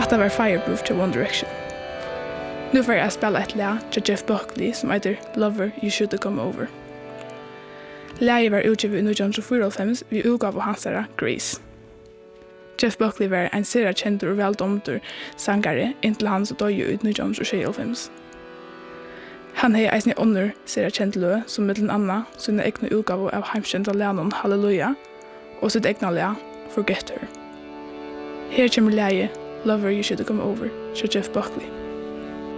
Hatta var Fireproof til One Direction. Nu får jeg spela et lag til Jeff Buckley som heter Lover You Should Come Over. Laget var utgivet i 1994 ved utgave hansara Grease. Jeff Buckley var en sera kjent og veldomtur sangare inntil han så døde i 1995. Han har eisen i ånder sera kjent lø som mittelen Anna sine egna utgave av heimkjenta lænon Halleluja og sitt egna lag Forget Her. Her kommer laget Lover You Should Come Over til Jeff Buckley.